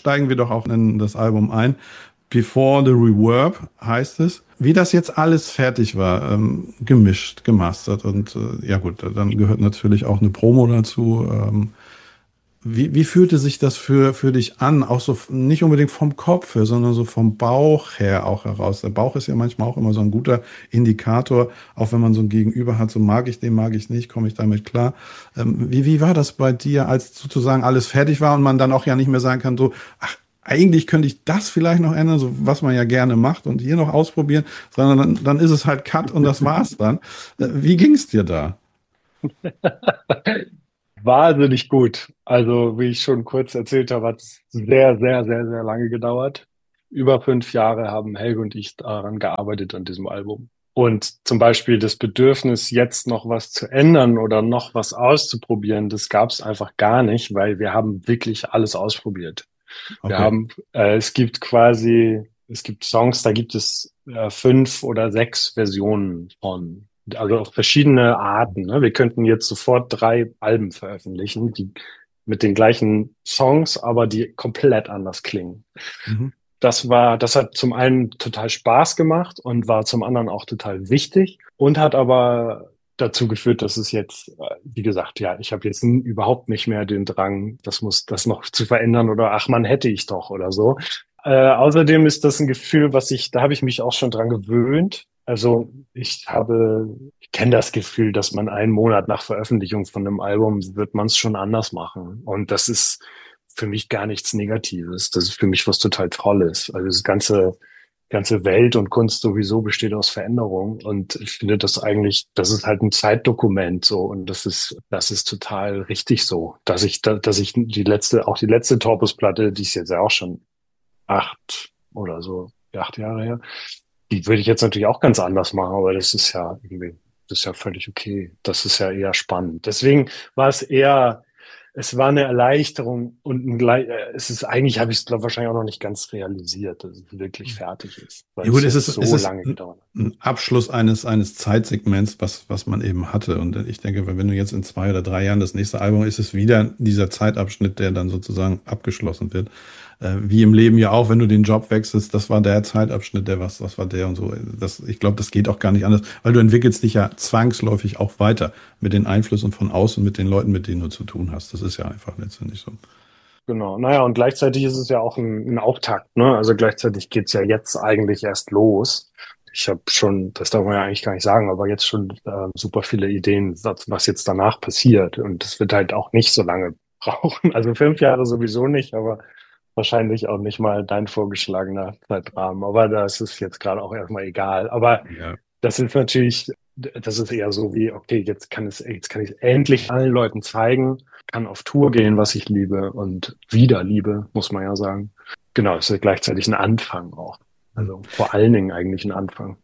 steigen wir doch auch in das Album ein. Before the Reverb heißt es. Wie das jetzt alles fertig war, gemischt, gemastert und ja gut, dann gehört natürlich auch eine Promo dazu. Wie fühlte sich das für dich an? Auch so nicht unbedingt vom Kopf her, sondern so vom Bauch her auch heraus. Der Bauch ist ja manchmal auch immer so ein guter Indikator, auch wenn man so ein Gegenüber hat, so mag ich den, mag ich nicht, komme ich damit klar. Wie war das bei dir, als sozusagen alles fertig war und man dann auch ja nicht mehr sagen kann, so, ach, eigentlich könnte ich das vielleicht noch ändern, so was man ja gerne macht und hier noch ausprobieren, sondern dann ist es halt Cut und das war's dann. Wie ging es dir da? Wahnsinnig gut. Also, wie ich schon kurz erzählt habe, hat es sehr, sehr, sehr, sehr lange gedauert. Über 5 Jahre haben Helge und ich daran gearbeitet, an diesem Album. Und zum Beispiel das Bedürfnis, jetzt noch was zu ändern oder noch was auszuprobieren, das gab es einfach gar nicht, weil wir haben wirklich alles ausprobiert. Wir Okay. haben, es gibt Songs, da gibt es 5 oder 6 Versionen von, also auf verschiedene Arten. Ne? Wir könnten jetzt sofort 3 Alben veröffentlichen, die mit den gleichen Songs, aber die komplett anders klingen. Mhm. Das hat zum einen total Spaß gemacht und war zum anderen auch total wichtig und hat aber dazu geführt, dass es jetzt, wie gesagt, ja, ich habe jetzt überhaupt nicht mehr den Drang, das noch zu verändern oder ach man, hätte ich doch oder so. Außerdem ist das ein Gefühl, da habe ich mich auch schon dran gewöhnt. Also ich kenne das Gefühl, dass man einen Monat nach Veröffentlichung von einem Album wird man es schon anders machen. Und das ist für mich gar nichts Negatives. Das ist für mich was total Tolles. Also ganze Welt und Kunst sowieso besteht aus Veränderung. Und ich finde das ist halt ein Zeitdokument so. Und das ist total richtig so, dass ich auch die letzte Torpus-Platte, die ist jetzt ja auch schon 8 Jahre her, die würde ich jetzt natürlich auch ganz anders machen, aber das ist ja völlig okay. Das ist ja eher spannend. Deswegen war es war eine Erleichterung und eigentlich habe ich es, glaube wahrscheinlich auch noch nicht ganz realisiert, dass es wirklich fertig ist, weil Ja gut, es jetzt es so ist lange gedauert hat. ein Abschluss eines Zeitsegments, was man eben hatte. Und ich denke, wenn du jetzt in 2 oder 3 Jahren das nächste Album ist, es wieder dieser Zeitabschnitt, der dann sozusagen abgeschlossen wird. Wie im Leben ja auch, wenn du den Job wechselst, das war der Zeitabschnitt, was war der und so. Ich glaube, das geht auch gar nicht anders, weil du entwickelst dich ja zwangsläufig auch weiter mit den Einflüssen von außen, mit den Leuten, mit denen du zu tun hast. Das ist ja einfach letztendlich so. Genau. Naja, und gleichzeitig ist es ja auch ein Auftakt, ne? Also gleichzeitig geht's ja jetzt eigentlich erst los. Ich habe schon, das darf man ja eigentlich gar nicht sagen, aber jetzt schon super viele Ideen, was jetzt danach passiert. Und das wird halt auch nicht so lange brauchen. Also 5 Jahre sowieso nicht, aber wahrscheinlich auch nicht mal dein vorgeschlagener Zeitrahmen. Aber das ist jetzt gerade auch erstmal egal. Aber Ja. das ist natürlich, das ist eher so wie, okay, jetzt kann ich es endlich allen Leuten zeigen, kann auf Tour gehen, was ich liebe und wieder liebe, muss man ja sagen. Genau, es ist gleichzeitig ein Anfang auch. Also vor allen Dingen eigentlich ein Anfang.